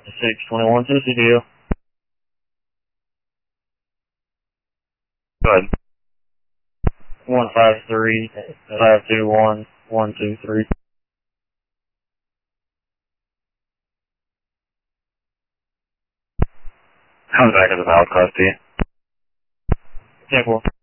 621 to CDO. Go ahead. 153-521-123. Comes back as a valid class D. 10-4.